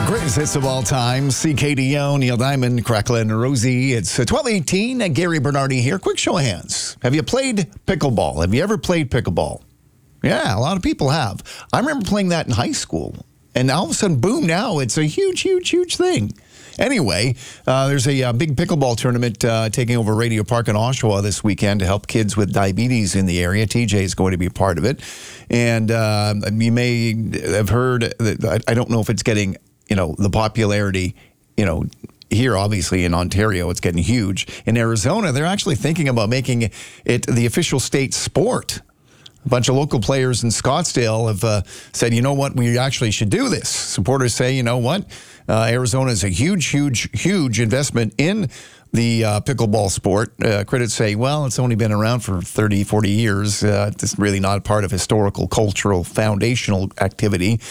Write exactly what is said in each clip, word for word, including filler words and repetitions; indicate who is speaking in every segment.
Speaker 1: Greatest hits of all time. C K D O, Neil Diamond, Crackle and Rosie. It's twelve eighteen. Gary Bernardi here. Quick show of hands. Have you played pickleball? Have you ever played pickleball? Yeah, a lot of people have. I remember playing that in high school. And all of a sudden, boom, now it's a huge, huge, huge thing. Anyway, uh, there's a uh, big pickleball tournament uh, taking over Radio Park in Oshawa this weekend to help kids with diabetes in the area. T J is going to be a part of it. And uh, you may have heard, that, I don't know if it's getting, you know, the popularity, you know, here, obviously, in Ontario, it's getting huge. In Arizona, they're actually thinking about making it the official state sport. A bunch of local players in Scottsdale have uh, said, you know what, we actually should do this. Supporters say, you know what, uh, Arizona is a huge, huge, huge investment in the uh, pickleball sport. Uh, critics say, well, it's only been around for thirty, forty years. Uh, it's really not part of historical, cultural, foundational activity.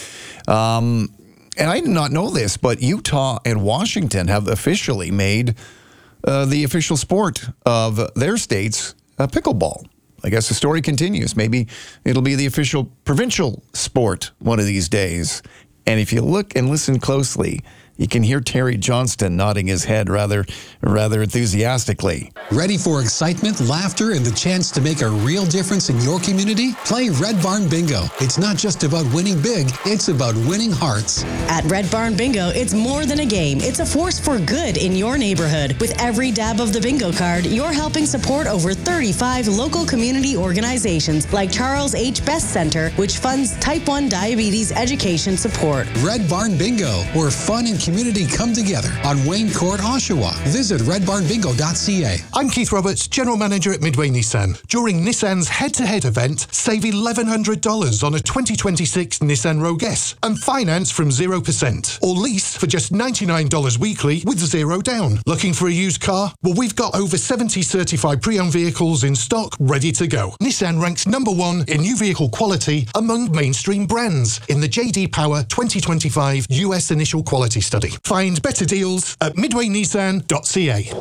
Speaker 1: Um, and I did not know this, but Utah and Washington have officially made uh, the official sport of their states uh, pickleball. I guess the story continues. Maybe it'll be the official provincial sport one of these days. And if you look and listen closely, you can hear Terry Johnston nodding his head rather, rather enthusiastically.
Speaker 2: Ready for excitement, laughter, and the chance to make a real difference in your community? Play Red Barn Bingo. It's not just about winning big, it's about winning hearts.
Speaker 3: At Red Barn Bingo, it's more than a game. It's a force for good in your neighborhood. With every dab of the bingo card, you're helping support over thirty-five local community organizations like Charles H. Best Center, which funds type one diabetes education support.
Speaker 2: Red Barn Bingo, where fun and community come together on Wayne Court, Oshawa. Visit red barn bingo dot c a.
Speaker 4: I'm Keith Roberts, General Manager at Midway Nissan. During Nissan's head-to-head event, save eleven hundred dollars on a twenty twenty-six Nissan Rogue S and finance from zero percent. Or lease for just ninety-nine dollars weekly with zero down. Looking for a used car? Well, we've got over seventy certified pre-owned vehicles in stock ready to go. Nissan ranks number one in new vehicle quality among mainstream brands in the J D Power twenty twenty-five U S Initial Quality Study. Find better deals at midway nissan dot c a.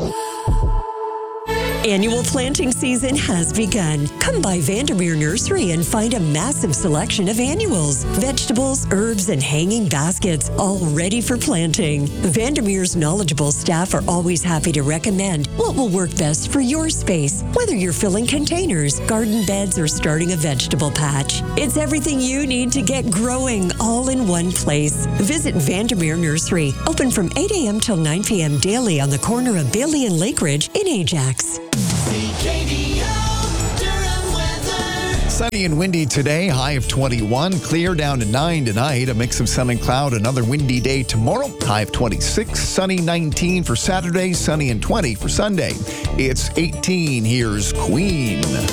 Speaker 5: Annual planting season has begun. Come by Vandermeer Nursery and find a massive selection of annuals, vegetables, herbs, and hanging baskets, all ready for planting. Vandermeer's knowledgeable staff are always happy to recommend what will work best for your space, whether you're filling containers, garden beds, or starting a vegetable patch. It's everything you need to get growing all in one place. Visit Vandermeer Nursery, open from eight a.m. till nine p.m. daily on the corner of Bailey and Lake Ridge in Ajax.
Speaker 1: Sunny and windy today, high of twenty-one. Clear down to nine tonight. A mix of sun and cloud. Another windy day tomorrow, high of twenty-six. Sunny nineteen for Saturday. Sunny and twenty for Sunday. It's eighteen. Here's Queen.